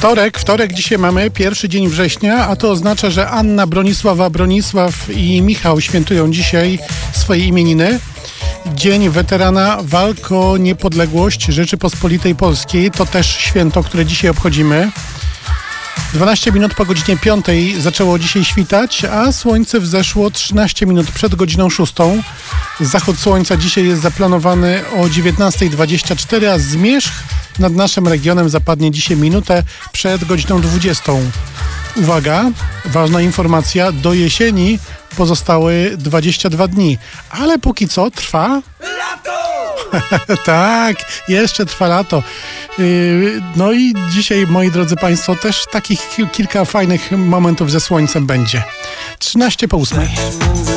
Wtorek dzisiaj mamy, pierwszy dzień września, a to oznacza, że Anna, Bronisław i Michał świętują dzisiaj swoje imieniny. Dzień weterana walk o niepodległość Rzeczypospolitej Polskiej to też święto, które dzisiaj obchodzimy. 12 minut po godzinie 5 zaczęło dzisiaj świtać, a słońce wzeszło 13 minut przed godziną 6. Zachód słońca dzisiaj jest zaplanowany o 19:24, a zmierzch nad naszym regionem zapadnie dzisiaj minutę przed godziną 20. Uwaga, ważna informacja, do jesieni pozostały 22 dni, ale póki co trwa... Lato! Tak, jeszcze trwa lato. No i dzisiaj, moi drodzy Państwo, też takich kilka fajnych momentów ze słońcem będzie. 13:08.